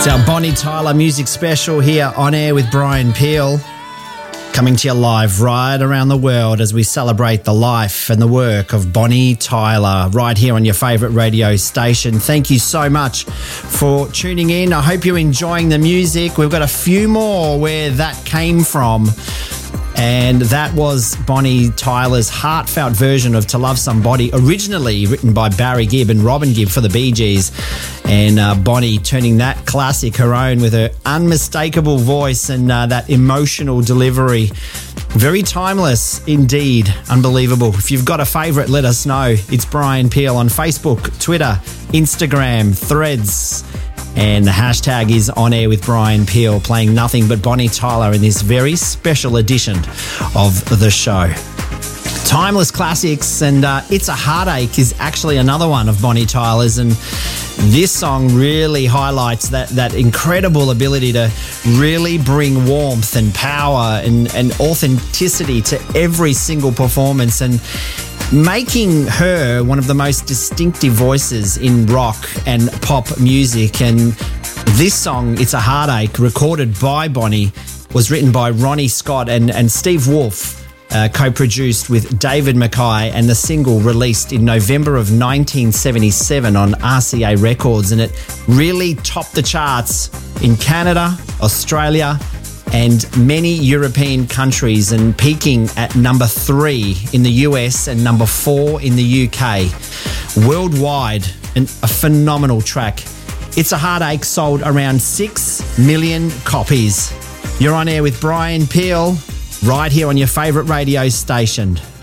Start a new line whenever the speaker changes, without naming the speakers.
It's our Bonnie Tyler music special here on air with Brian Peel, coming to you live right around the world as we celebrate the life and the work of Bonnie Tyler right here on your favourite radio station. Thank you so much for tuning in. I hope you're enjoying the music. We've got a few more where that came from. And that was Bonnie Tyler's heartfelt version of To Love Somebody, originally written by Barry Gibb and Robin Gibb for the Bee Gees. And Bonnie turning that classic her own with her unmistakable voice and that emotional delivery. Very timeless indeed. Unbelievable. If you've got a favourite, let us know. It's Brian Peel on Facebook, Twitter, Instagram, Threads. And the hashtag is On Air with Brian Peel, playing nothing but Bonnie Tyler in this very special edition of the show. Timeless classics, and It's a Heartache is actually another one of Bonnie Tyler's, and this song really highlights that incredible ability to really bring warmth and power and authenticity to every single performance, and making her one of the most distinctive voices in rock and pop music. And this song, It's a Heartache, recorded by Bonnie, was written by Ronnie Scott and Steve Wolfe, co-produced with David Mackay, and the single released in November of 1977 on RCA Records, and it really topped the charts in Canada, Australia, and many European countries, and peaking at number 3 in the US and number 4 in the UK. Worldwide, a phenomenal track. It's a Heartache sold around 6 million copies. You're on air with Brian Peel, right here on your favourite radio station.